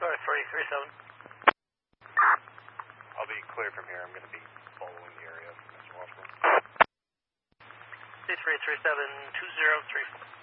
Sorry, 337. I'll be clear from here. I'm going to be following the area, Mr. Washburn. 2337 2034.